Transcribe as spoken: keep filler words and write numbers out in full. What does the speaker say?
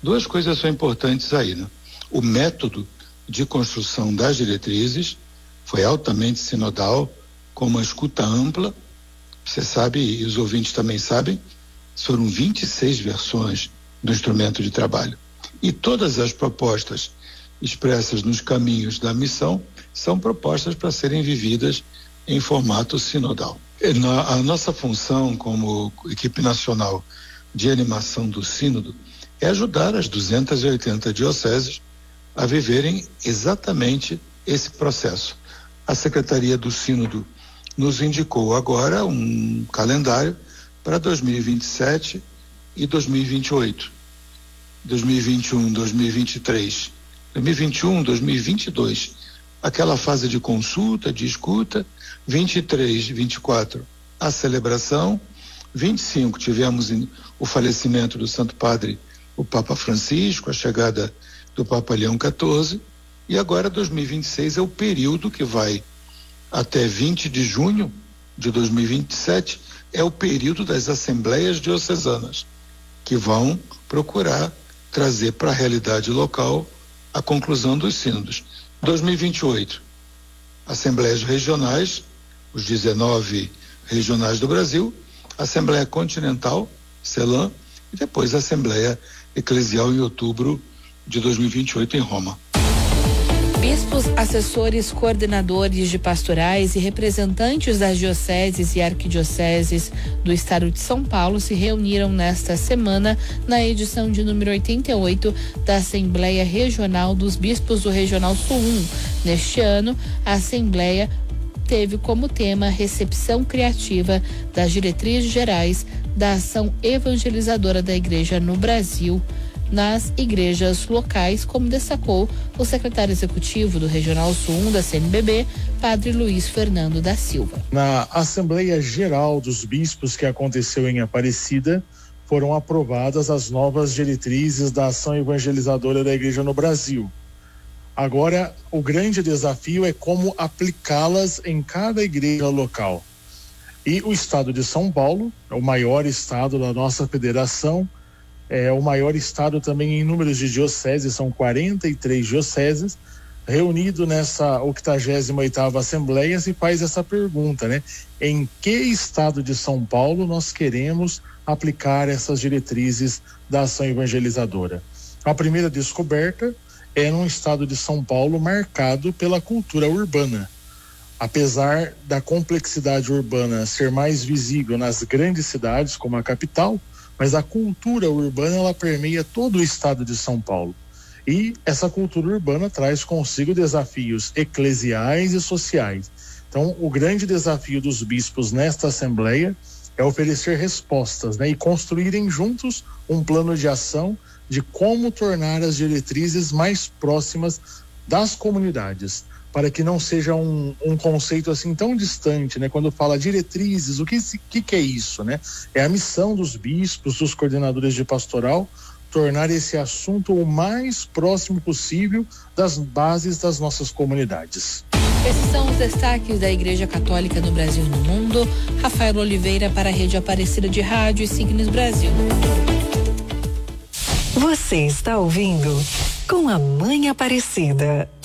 Duas coisas são importantes aí, né? O método de construção das diretrizes foi altamente sinodal, com uma escuta ampla. Você sabe, e os ouvintes também sabem, foram vinte e seis versões do instrumento de trabalho. E todas as propostas expressas nos caminhos da missão são propostas para serem vividas em formato sinodal. A nossa função como equipe nacional de animação do sínodo é ajudar as duzentas e oitenta dioceses a viverem exatamente esse processo. A Secretaria do Sínodo nos indicou agora um calendário para dois mil e vinte e sete e dois mil e vinte e oito. dois mil e vinte e um, dois mil e vinte e três, dois mil e vinte e um, dois mil e vinte e dois, aquela fase de consulta, de escuta. vinte e três, vinte e quatro, a celebração. vinte e cinco, tivemos o falecimento do Santo Padre, o Papa Francisco, a chegada do Papa Leão quatorze, e agora dois mil e vinte e seis é o período que vai até vinte de junho de dois mil e vinte e sete, é o período das assembleias diocesanas, que vão procurar trazer para a realidade local a conclusão dos sínodos. dois mil e vinte e oito, assembleias regionais, os dezenove regionais do Brasil, Assembleia Continental, CELAM, e depois a Assembleia Eclesial em outubro de dois mil e vinte e oito em Roma. Bispos, assessores, coordenadores de pastorais e representantes das dioceses e arquidioceses do estado de São Paulo se reuniram nesta semana na edição de número oitenta e oito da Assembleia Regional dos Bispos do Regional Sul um. Neste ano, a Assembleia teve como tema recepção criativa das diretrizes gerais da ação evangelizadora da Igreja no Brasil, nas igrejas locais, como destacou o secretário executivo do Regional Sul um da C N B B, Padre Luiz Fernando da Silva. Na Assembleia Geral dos Bispos, que aconteceu em Aparecida, foram aprovadas as novas diretrizes da ação evangelizadora da Igreja no Brasil. Agora, o grande desafio é como aplicá-las em cada igreja local. E o estado de São Paulo, é o maior estado da nossa federação, é o maior estado também em números de dioceses, são quarenta e três dioceses, reunido nessa oitagésima oitava Assembleia, se faz essa pergunta, né? Em que estado de São Paulo nós queremos aplicar essas diretrizes da ação evangelizadora? A primeira descoberta é num estado de São Paulo marcado pela cultura urbana. Apesar da complexidade urbana ser mais visível nas grandes cidades, como a capital, mas a cultura urbana ela permeia todo o estado de São Paulo. E essa cultura urbana traz consigo desafios eclesiais e sociais. Então, o grande desafio dos bispos nesta Assembleia é oferecer respostas, né, e construírem juntos um plano de ação de como tornar as diretrizes mais próximas das comunidades, para que não seja um, um conceito assim tão distante, né? Quando fala diretrizes, o que, que que é isso, né? É a missão dos bispos, dos coordenadores de pastoral, tornar esse assunto o mais próximo possível das bases das nossas comunidades. Esses são os destaques da Igreja Católica no Brasil e no mundo. Rafael Oliveira para a Rede Aparecida de Rádio e Signos Brasil. Você está ouvindo Com a Mãe Aparecida.